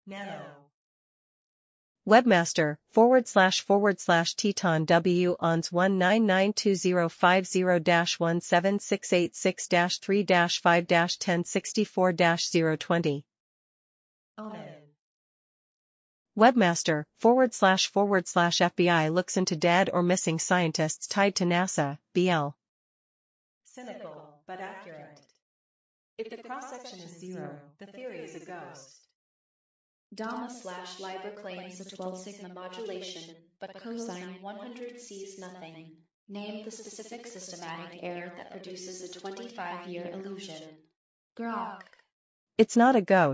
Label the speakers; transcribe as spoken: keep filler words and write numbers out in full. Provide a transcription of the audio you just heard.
Speaker 1: Nano. Webmaster, forward slash forward slash Teton W O N S one nine nine two zero five zero dash one seven six eight six dash three dash five dash ten sixty-four dash zero twenty. Omen. Webmaster, forward slash forward slash F B I looks into dead or missing scientists tied to NASA, B L. Cynical, but accurate. If the cross-section is zero, the theory is a ghost.
Speaker 2: Dama slash Libra claims a twelve sigma modulation, but cosine one hundred sees nothing. Name the specific systematic error that produces a twenty-five year illusion. Grok.
Speaker 1: It's not a ghost.